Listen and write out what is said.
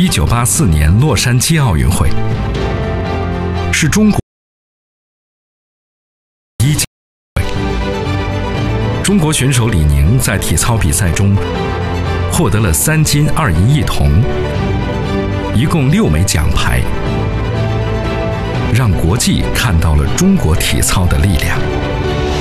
1984年洛杉矶奥运会是中国中国选手李宁在体操比赛中获得了3金2银1铜，一共6枚奖牌，让国际看到了中国体操的力量。